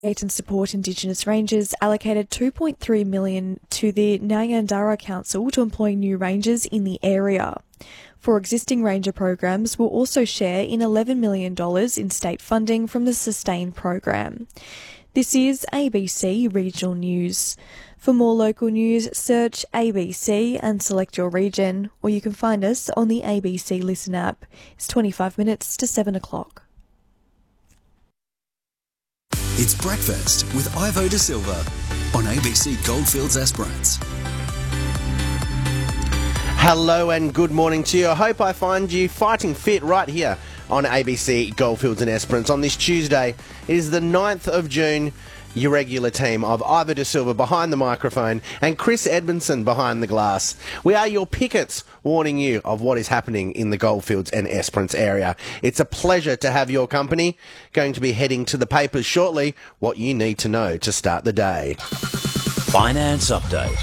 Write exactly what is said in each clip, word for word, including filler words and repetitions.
And support Indigenous rangers allocated two point three million dollars to the Nyandarra Council to employ new rangers in the area. For existing ranger programs, will also share in eleven million dollars in state funding from the Sustain program. This is A B C Regional News. For more local news, search A B C and select your region, or you can find us on the A B C Listen app. It's twenty-five minutes to seven o'clock. It's Breakfast with Ivo De Silva on A B C Goldfields Esperance. Hello and good morning to you. I hope I find you fighting fit right here on A B C Goldfields and Esperance on this Tuesday. It is the ninth of June. Your regular team of Ivo De Silva behind the microphone and Chris Edmondson behind the glass. We are your pickets warning you of what is happening in the Goldfields and Esperance area. It's a pleasure to have your company. Going to be heading to the papers shortly. What you need to know to start the day. Finance Update.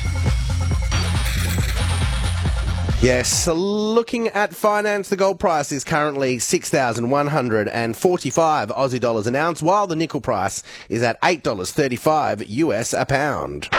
Yes, looking at finance, the gold price is currently six thousand one hundred forty-five Aussie dollars an ounce, while the nickel price is at eight dollars thirty-five U S a pound.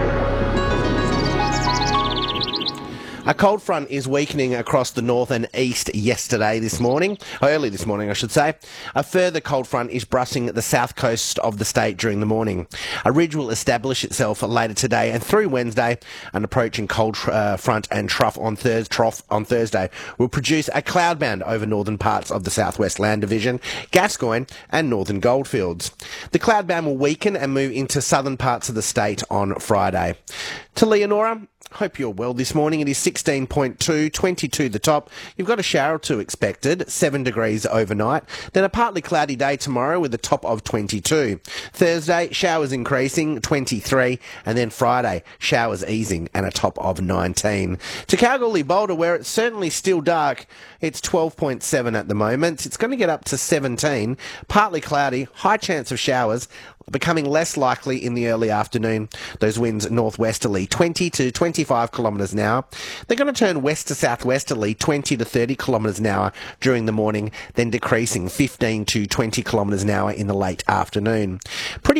A cold front is weakening across the north and east yesterday this morning, or early this morning I should say. A further cold front is brushing the south coast of the state during the morning. A ridge will establish itself later today and through Wednesday. An approaching cold uh, front and trough on, Thurs- trough on Thursday will produce a cloud band over northern parts of the Southwest Land Division, Gascoyne and northern goldfields. The cloud band will weaken and move into southern parts of the state on Friday. To Leonora, hope you're well this morning. It is sixteen point two, twenty-two the top. You've got a shower or two expected, seven degrees overnight. Then a partly cloudy day tomorrow with a top of twenty-two. Thursday, showers increasing, twenty-three. And then Friday, showers easing and a top of nineteen. To Kalgoorlie Boulder, where it's certainly still dark, it's twelve point seven at the moment. It's going to get up to seventeen. Partly cloudy, high chance of showers, becoming less likely in the early afternoon. Those winds northwesterly, twenty to twenty-five kilometres an hour. They're going to turn west to southwesterly, twenty to thirty kilometres an hour during the morning, then decreasing fifteen to twenty kilometres an hour in the late afternoon. Pretty